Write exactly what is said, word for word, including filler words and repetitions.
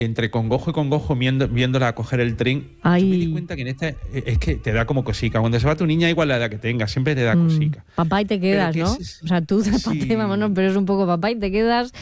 entre congojo y congojo viendo, viéndola coger el tren, Ay. yo me di cuenta que en esta es que te da como cosica. Cuando se va tu niña, igual la edad que tenga, siempre te da Mm, cosica. papá y te quedas, Pero ¿no? que es- O sea, tú sí. vámonos, pero es un poco papá y te quedas